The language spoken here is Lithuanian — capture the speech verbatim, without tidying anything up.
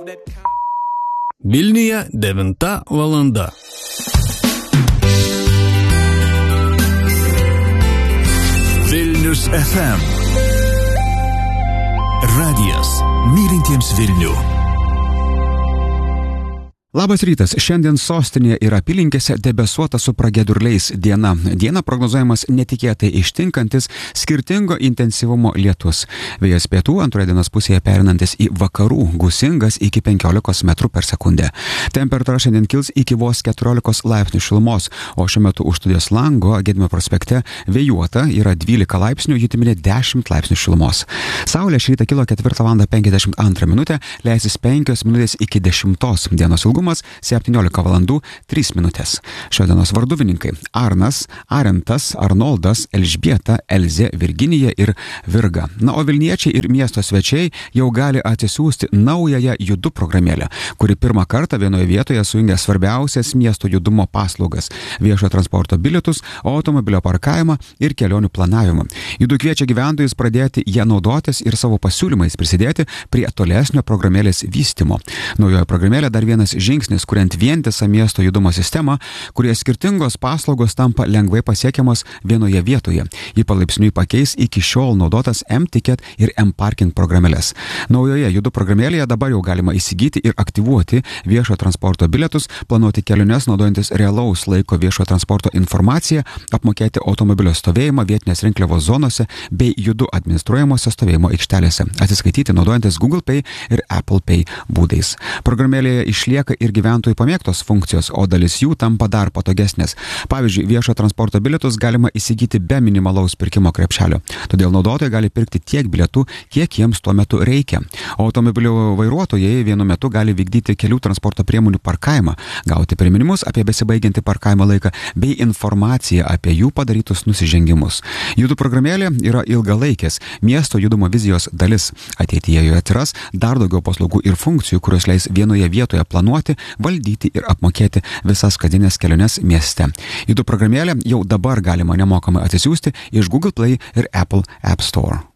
Vilniuje devinta valanda. Vilnius F M. Radijas mylintiems Vilnių. Labas rytas. Šiandien sostinėje ir apylinkėse debesuota su pragiedruliais diena. Dieną prognozuojamas netikėtai ištinkantis skirtingo intensyvumo lietus. Vėjas pietų antroje dienos pusėje perinantis į vakarų, gūsingas iki penkiolikos metrų per sekundę. Temperatūra šiandien kils iki vos keturiolikos laipsnių šilumos, o šiuo metu už studijos lango Gedimino prospekte vėjuota yra dvylika laipsnių, jutiminė dešimt laipsnių šilumos. Saulė šį rytą kilo ketvirtą valandą penkiasdešimt antrą minutę, leisis penkios minutės iki dešimtos. Dienos ilgumas septyniolika valandų trys minutės. Šios dienos varduvininkai Arnas, Arentas, Arnoldas, Elžbieta, Elzė, Virginija ir Virga. Na, o Vilniečiai ir miesto svečiai jau gali atsisiųsti naująją Judu programėlę, kuri pirmą kartą vienoje vietoje sujungia svarbiausias miesto judumo paslaugas – viešo transporto bilietus, automobilio parkavimą ir kelionių planavimą. Judu kviečia gyventojus pradėti ją naudotis ir savo pasiūlymais prisidėti prie tolesnio programėlės vystymo. Naujoji programėlė dar vienas žingsnis, kuriant vientisą miesto judumo sistemą, kurie skirtingos paslaugos tampa lengvai pasiekiamos vienoje vietoje. Ji palaipsniui pakeis iki šiol naudotas M-Ticket ir M-Parking programėlės. Naujoje Judu programėlėje dabar jau galima įsigyti ir aktyvuoti viešo transporto bilietus, planuoti keliones naudojantis realaus laiko viešo transporto informaciją, apmokėti automobilio stovėjimą vietinės rinkliavos zonose bei Judu administruojamose stovėjimo aikštelėse, atsiskaityti naudojantis Google Pay ir Apple Pay būdais. Programėlėje išlieka ir gyventojų pamėgtos funkcijos, o dalis jų tampa dar patogesnės. Pavyzdžiui, viešo transporto bilietus galima įsigyti be minimalaus pirkimo krepšelio. Todėl naudotojai gali pirkti tiek bilietų, kiek jiems tuo metu reikia. Automobilių vairuotojai vienu metu gali vykdyti kelių transporto priemonių parkavimą, gauti priminimus apie besibaigiantį parkavimo laiką bei informaciją apie jų padarytus nusižengimus. Judu programėlė yra ilgalaikės miesto judumo vizijos dalis. Ateityje joje atsiras dar daugiau paslaugų ir funkcijų, kurios leis vienoje vietoje planuoti, valdyti ir apmokėti visas kasdienės keliones mieste. Judu programėlę jau dabar galima nemokamai atsisiųsti iš Google Play ir Apple App Store.